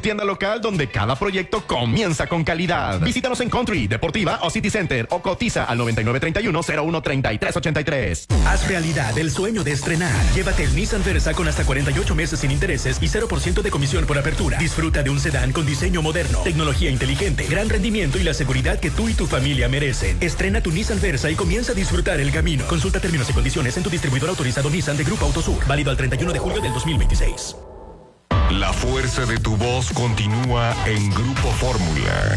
tienda local donde cada proyecto comienza con calidad. Visítanos en Country, Deportiva o City Center o cotiza al 9931-013383. Haz realidad el sueño de estrenar. Llévate el Nissan Versa con hasta 48 meses sin intereses y 0% de comisión por apertura. Disfruta de un sedán con diseño moderno, tecnología inteligente, gran rendimiento y la seguridad que tú y tu familia merecen. Estrena tu Nissan Versa y comienza a disfrutar el camino. Consulta términos y condiciones en tu distribuidor autorizado Nissan de Grupo Autosur. Válido al 31 de julio del 2026. La fuerza de tu voz continúa en Grupo Fórmula.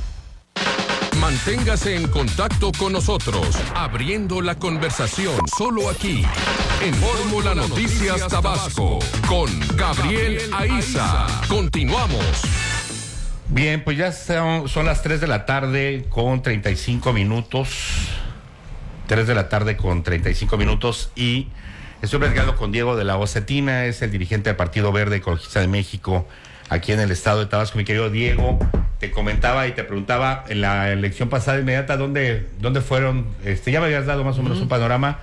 Manténgase en contacto con nosotros, abriendo la conversación solo aquí, en Fórmula Noticias Tabasco, con Gabriel Aiza. Continuamos. Bien, pues ya son las 3 de la tarde con 35 minutos. 3 de la tarde con 35 minutos y estoy platicando con Diego de la Ocetina, es el dirigente del Partido Verde Ecologista de México aquí en el estado de Tabasco. Mi querido Diego, te comentaba y te preguntaba en la elección pasada inmediata dónde fueron, ya me habías dado más o menos un panorama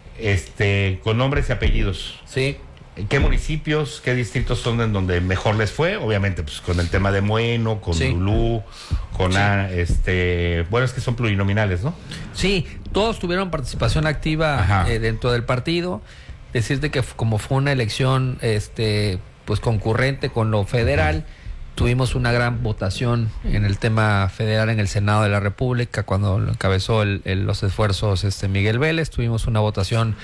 con nombres y apellidos. Sí. ¿Qué municipios, qué distritos son en donde mejor les fue? Obviamente, pues con el tema de Moeno, con Lulú, con bueno, es que son plurinominales, ¿no? Sí, todos tuvieron participación activa dentro del partido. Decirte que como fue una elección pues concurrente con lo federal, tuvimos una gran votación en el tema federal en el Senado de la República cuando lo encabezó los esfuerzos Miguel Vélez. Tuvimos una votación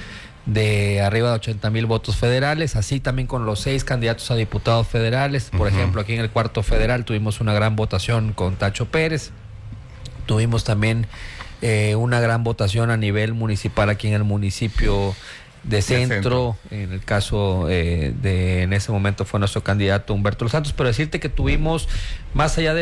de arriba de 80,000 votos federales, así también con los 6 candidatos a diputados federales. Por ejemplo, aquí en el cuarto federal tuvimos una gran votación con Tacho Pérez. Tuvimos también una gran votación a nivel municipal aquí en el municipio de Centro. En el caso en ese momento fue nuestro candidato Humberto Los Santos. Pero decirte que tuvimos, más allá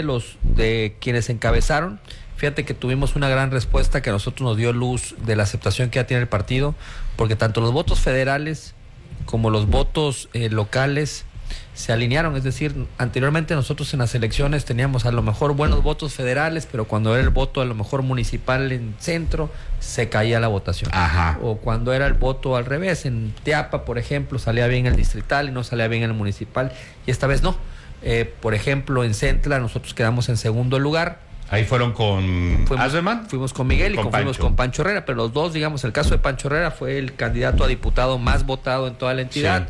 de quienes encabezaron, fíjate que tuvimos una gran respuesta que a nosotros nos dio luz de la aceptación que ya tiene el partido, porque tanto los votos federales como los votos locales se alinearon. Es decir, anteriormente nosotros en las elecciones teníamos a lo mejor buenos votos federales, pero cuando era el voto a lo mejor municipal en Centro, se caía la votación. O cuando era el voto al revés, en Teapa, por ejemplo, salía bien el distrital y no salía bien el municipal, y esta vez no. Por ejemplo, en Centla nosotros quedamos en segundo lugar. Ahí fueron con Asberman. Fuimos con Miguel y fuimos con Pancho Herrera, pero los dos, digamos, el caso de Pancho Herrera fue el candidato a diputado más votado en toda la entidad.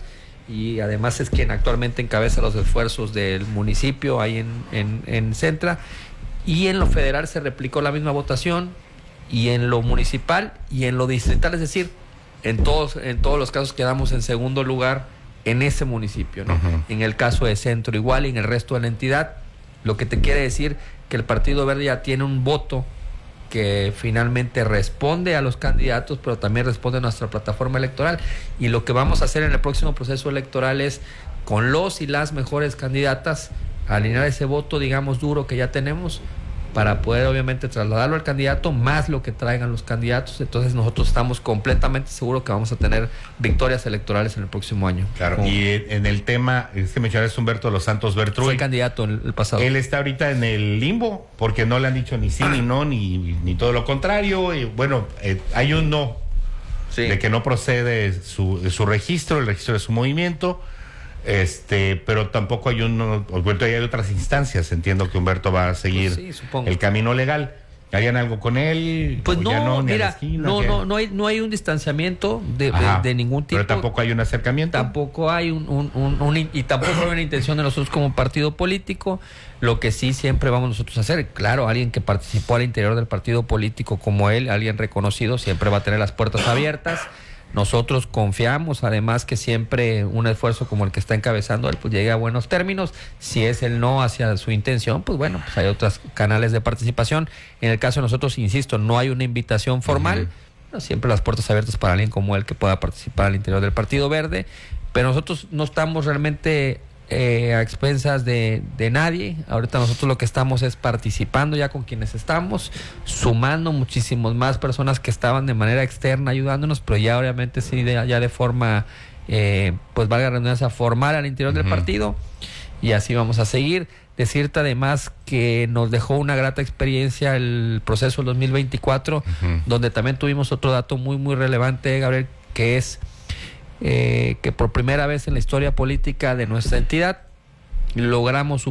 Y además es quien actualmente encabeza los esfuerzos del municipio ahí en Centra. Y en lo federal se replicó la misma votación, y en lo municipal y en lo distrital, es decir, en todos los casos quedamos en segundo lugar en ese municipio, ¿no? En el caso de Centro igual, y en el resto de la entidad, lo que te quiere decir que el Partido Verde ya tiene un voto que finalmente responde a los candidatos, pero también responde a nuestra plataforma electoral. Y lo que vamos a hacer en el próximo proceso electoral es, con los y las mejores candidatas, alinear ese voto, digamos, duro que ya tenemos, para poder obviamente trasladarlo al candidato, más lo que traigan los candidatos. Entonces nosotros estamos completamente seguros que vamos a tener victorias electorales en el próximo año. Claro, y en el tema, es que mencionaste Humberto Los Santos Bertruy. Fue candidato en el pasado. Él está ahorita en el limbo, porque no le han dicho ni sí, ni no, ni todo lo contrario. Y bueno, hay un no, de que no procede su registro, el registro de su movimiento. Pero tampoco hay hay otras instancias. Entiendo que Humberto va a seguir el camino legal. ¿Harían algo con él? Pues no, mira, no hay un distanciamiento de ningún tipo. Pero tampoco hay un acercamiento. Tampoco hay y tampoco hay una intención de nosotros como partido político. Lo que sí siempre vamos nosotros a hacer, claro, alguien que participó al interior del partido político como él, alguien reconocido, siempre va a tener las puertas abiertas. Nosotros confiamos, además, que siempre un esfuerzo como el que está encabezando él, pues llegue a buenos términos. Si es el no hacia su intención, pues bueno, pues hay otros canales de participación. En el caso de nosotros, insisto, no hay una invitación formal. Siempre las puertas abiertas para alguien como él que pueda participar al interior del Partido Verde. Pero nosotros no estamos realmente a expensas de nadie. Ahorita nosotros lo que estamos es participando ya con quienes estamos, sumando muchísimos más personas que estaban de manera externa ayudándonos, pero ya obviamente sí ya de forma pues valga la redundancia, formal al interior del partido, y así vamos a seguir. Decirte además que nos dejó una grata experiencia el proceso del 2024, donde también tuvimos otro dato muy muy relevante, Gabriel, que es que por primera vez en la historia política de nuestra entidad logramos